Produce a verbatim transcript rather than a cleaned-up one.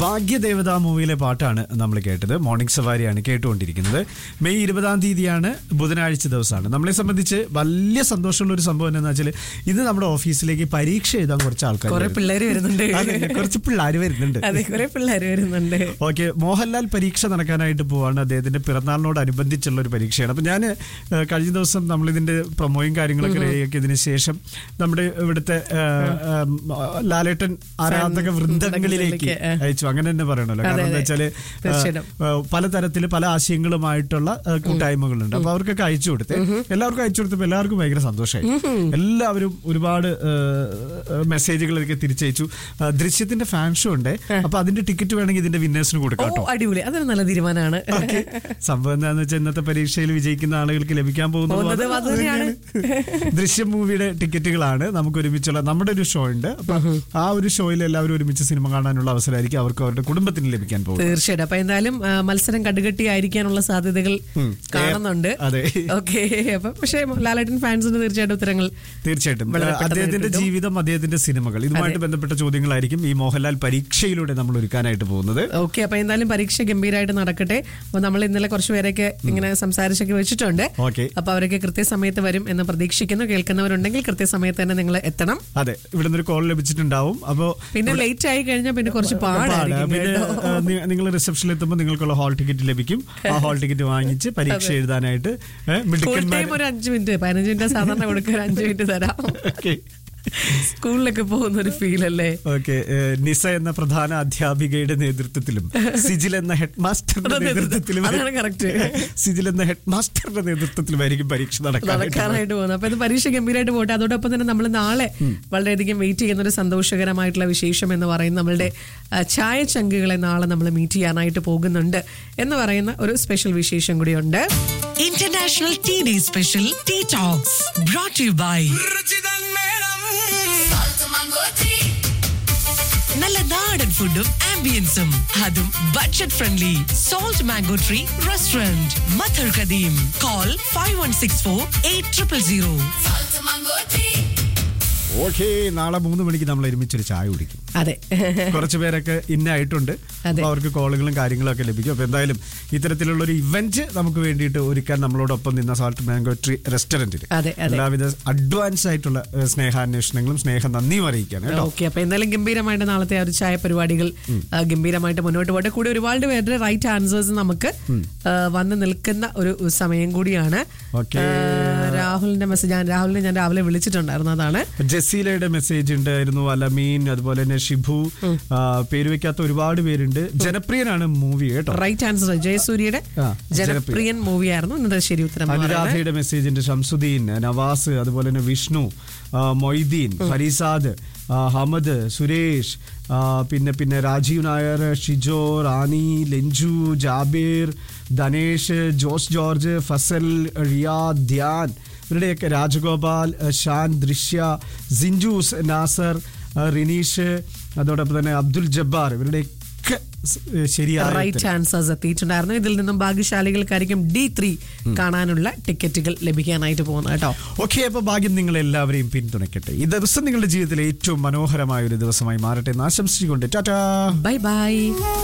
ഭാഗ്യദേവത മൂവിയിലെ പാട്ടാണ് നമ്മൾ കേട്ടത്. മോർണിംഗ് സവാരിയാണ് കേട്ടുകൊണ്ടിരിക്കുന്നത്. മെയ് ഇരുപതാം തീയതിയാണ്, ബുധനാഴ്ച ദിവസമാണ്. നമ്മളെ സംബന്ധിച്ച് വലിയ സന്തോഷമുള്ള ഒരു സംഭവം എന്താണെന്ന് വെച്ചാൽ ഇത് നമ്മുടെ ഓഫീസിലേക്ക് പരീക്ഷ എഴുതാൻ കുറച്ച് ആൾക്കാർ പിള്ളേർ വരുന്നുണ്ട്. കുറച്ച് പിള്ളേർ വരുന്നുണ്ട്. പിള്ളേർ വരുന്നുണ്ട്. ഓക്കെ, മോഹൻലാൽ പരീക്ഷ നടക്കാനായിട്ട് പോവാണ്. അദ്ദേഹത്തിന്റെ പിറന്നാളിനോടനുബന്ധിച്ചുള്ള ഒരു പരീക്ഷയാണ്. അപ്പൊ ഞാൻ കഴിഞ്ഞ ദിവസം നമ്മളിതിന്റെ പ്രൊമോയും കാര്യങ്ങളൊക്കെ റെഡിയാക്കിയതിനു ശേഷം നമ്മുടെ ഇവിടുത്തെ ലാലേട്ടൻ ആരാധക വൃന്ദങ്ങളിലേക്ക് അയച്ചു. അങ്ങനെ തന്നെ പറയണല്ലോ. കാരണം എന്താ വെച്ചാല് പലതരത്തില് പല ആശയങ്ങളുമായിട്ടുള്ള കൂട്ടായ്മകളുണ്ട്. അപ്പൊ അവർക്കൊക്കെ അയച്ചു കൊടുത്ത് എല്ലാവർക്കും അയച്ചു കൊടുത്തപ്പോ എല്ലാവർക്കും ഭയങ്കര സന്തോഷമായി. എല്ലാവരും ഒരുപാട് മെസ്സേജുകളൊക്കെ തിരിച്ചയച്ചു. ദൃശ്യത്തിന്റെ ഫാൻ ഷോ ഉണ്ട്. അപ്പൊ അതിന്റെ ടിക്കറ്റ് വേണമെങ്കിൽ ഇതിന്റെ വിന്നേഴ്സിന് കൊടുക്കാം. അടിപൊളി, അതൊരു നല്ല തീരുമാനമാണ്. സംഭവം എന്താണെന്ന് വെച്ചാൽ ഇന്നത്തെ പരീക്ഷയിൽ വിജയിക്കുന്ന ആളുകൾക്ക് ലഭിക്കാൻ പോകുന്നത് ദൃശ്യം മൂവിയുടെ ടിക്കറ്റുകളാണ്. നമുക്ക് ഒരുമിച്ചുള്ള നമ്മുടെ ഒരു ഷോ ഉണ്ട്. അപ്പൊ ആ ഒരു ഷോയിൽ എല്ലാവരും ഒരുമിച്ച് സിനിമ കാണാനുള്ള അവസരമായിരിക്കും അവർക്ക് അവരുടെ കുടുംബത്തിന് ലഭിക്കാൻ പോകും. തീർച്ചയായിട്ടും. അപ്പൊ എന്തായാലും മത്സരം കടുകട്ടി ആയിരിക്കാനുള്ള സാധ്യതകൾ കാണുന്നുണ്ട്. അതെ, ഓക്കെ. അപ്പൊ പക്ഷേ ലാലേട്ടൻ ഫാൻസിന് തീർച്ചയായിട്ടും ഉത്തരങ്ങൾ തീർച്ചയായിട്ടും അദ്ദേഹത്തിന്റെ ജീവിതം, അദ്ദേഹത്തിന്റെ സിനിമകൾ, ഇതുമായിട്ട് ബന്ധപ്പെട്ട ചോദ്യങ്ങളായിരിക്കും ഈ മോഹൻലാൽ പരീക്ഷയിലൂടെ നമ്മൾ ഒരുക്കാനായിട്ട് പോകുന്നത്. ഓക്കെ, അപ്പൊ എന്തായാലും പരീക്ഷ ഗംഭീരമായിട്ട് നടക്കട്ടെ. അപ്പൊ നമ്മൾ ഇന്നലെ കുറച്ച് പേരൊക്കെ ഇങ്ങനെ സംസാരിച്ചൊക്കെ വെച്ചിട്ടുണ്ട്. അപ്പൊ അവരൊക്കെ കൃത്യസമയത്ത് വരും എന്ന് പ്രതീക്ഷിക്കുന്നു. കേൾക്കുന്നവരുണ്ടെങ്കിൽ കൃത്യസമയത്ത് തന്നെ നിങ്ങൾ എത്തണം. അതെ, ഇവിടെ നിന്നൊരു കോൾ ലഭിച്ചിട്ടുണ്ടാവും. അപ്പോ പിന്നെ ലേറ്റ് ആയി കഴിഞ്ഞാൽ പിന്നെ കുറച്ച് പാടാണ്. പിന്നെ നിങ്ങൾ റിസപ്ഷനിൽ എത്തുമ്പോൾ നിങ്ങൾക്കുള്ള ഹാൾ ടിക്കറ്റ് ലഭിക്കും. ആ ഹാൾ ടിക്കറ്റ് വാങ്ങിച്ച് പരീക്ഷ എഴുതാനായിട്ട് ഒരു അഞ്ചു മിനിറ്റ് പതിനഞ്ച് മിനിറ്റ് സാധാരണ കൊടുക്കുക, ഒരു അഞ്ചു മിനിറ്റ് തരാം. സ്കൂളിലൊക്കെ പോകുന്ന ഒരു ഫീൽ അല്ലേ? ഓക്കെ, നിസ എന്ന പ്രധാന അധ്യാപികയുടെ നേതൃത്വത്തിലും സിജിൽ എന്ന ഹെഡ് മാസ്റ്ററുടെ നേതൃത്വത്തിലും സിജിൽ എന്ന ഹെഡ് മാസ്റ്ററുടെ നേതൃത്വത്തിലുമായിരിക്കും പരീക്ഷ നടക്കാനായിട്ട് പോകുന്നത്. അപ്പൊ ഇത് പരീക്ഷ ഗംഭീരമായിട്ട് പോട്ടെ. അതോടൊപ്പം തന്നെ നമ്മൾ നാളെ വളരെയധികം വെയിറ്റ് ചെയ്യുന്ന ഒരു സന്തോഷകരമായിട്ടുള്ള വിശേഷം എന്ന് പറയുന്നത് നമ്മളുടെ ചായ ചങ്കുകളെ നാളെ നമ്മൾ മീറ്റ് ചെയ്യാനായിട്ട് പോകുന്നുണ്ട് എന്ന് പറയുന്ന ഒരു സ്പെഷ്യൽ വിശേഷം കൂടിയുണ്ട്. International tea day special tea talks brought you by നല്ല നാടൻ ഫുഡും ആംബിയൻസും, അതും budget friendly. Salt mango tree restaurant, മഥർ കദീം. Call five one six four eight triple zero. Okay, നാളെ മൂന്ന് മണിക്ക് നമ്മൾ ഒരുമിച്ചൊരു ചായ കുടിക്കും. അതെ, കുറച്ച് പേരൊക്കെ ഇന്നായിട്ടുണ്ട്. അവർക്ക് കോളുകളും കാര്യങ്ങളും ഒക്കെ ലഭിക്കും. അപ്പൊ എന്തായാലും ഇത്തരത്തിലുള്ള ഒരു ഇവന്റ് നമുക്ക് വേണ്ടിയിട്ട് ഒരുക്കാൻ നമ്മളോടൊപ്പം നിന്ന സാൾട്ട് മാംഗോ ട്രീ റെസ്റ്റോറന്റിൽ എല്ലാവിധ അഡ്വാൻസ് ആയിട്ടുള്ള സ്നേഹാന്വേഷണങ്ങളും സ്നേഹ നന്ദിയും അറിയിക്കാണ്. ഓക്കെ, അപ്പൊ എന്തായാലും ഗംഭീരമായിട്ട് നാളത്തെ ആ ഒരു ചായ പരിപാടികൾ ഗംഭീരമായിട്ട് മുന്നോട്ട് പോട്ടെ. കൂടെ ഒരുപാട് പേരുടെ റൈറ്റ് ആൻസേഴ്സ് നമുക്ക് വന്ന് നിൽക്കുന്ന ഒരു സമയം കൂടിയാണ്. രാഹുലിന്റെ മെസ്സേജ് ഞാൻ രാഹുലിനെ ഞാൻ രാവിലെ വിളിച്ചിട്ടുണ്ടായിരുന്നു. അതാണ് ജസീലയുടെ മെസ്സേജ് ഉണ്ടായിരുന്നു. അലമീൻ, അതുപോലെ തന്നെ ഷിബു, പേര് വെക്കാത്ത ഒരുപാട് പേരുണ്ട്. ജനപ്രിയനാണ് മൂവി കേട്ടോ. റൈറ്റ് ആൻസർ ജയസൂര്യയുടെ ജനപ്രിയൻ മൂവി ആയിരുന്നു ഇന്നത്തെ ശരി ഉത്തരം. അനുരാധയുടെ മെസ്സേജ് ഉണ്ട്. ഷംസുദ്ദീൻ, നവാസ്, അതുപോലെ തന്നെ വിഷ്ണു, മൊയ്തീൻ, ഫരീസാദ്, ഹമദ്, സുരേഷ്, പിന്നെ പിന്നെ രാജീവ് നായർ, ഷിജോ, റാണി, ലെഞ്ചു, ജാബിർ, ധനേഷ്, ജോസ് ജോർജ്, ഫസൽ, റിയാദ്, ധ്യാൻ, ഇവരുടെയൊക്കെ രാജഗോപാൽ, ഷാൻ, ദൃശ്യ, സിഞ്ചൂസ്, നാസർ, റിനീഷ്, അതോടൊപ്പം തന്നെ അബ്ദുൽ ജബ്ബാർ, ഇവരുടെയൊക്കെ ശരിയായ റൈറ്റ് ആൻസേഴ്സ് എത്തിയിട്ടുണ്ടായിരുന്നു. ഇതിൽ നിന്നും ഭാഗ്യശാലികൾക്കായിരിക്കും ഡി ത്രീ കാണാനുള്ള ടിക്കറ്റുകൾ ലഭിക്കാനായിട്ട് പോകുന്നത് കേട്ടോ. ഓക്കെ, അപ്പൊ ഭാഗ്യം നിങ്ങൾ എല്ലാവരെയും പിന്തുണയ്ക്കട്ടെ. ഈ ദിവസം നിങ്ങളുടെ ജീവിതത്തിലെ ഏറ്റവും മനോഹരമായ ഒരു ദിവസമായി മാറട്ടെ എന്ന് ആശംസിച്ചുകൊണ്ട് ടാറ്റാ, ബൈ ബൈ.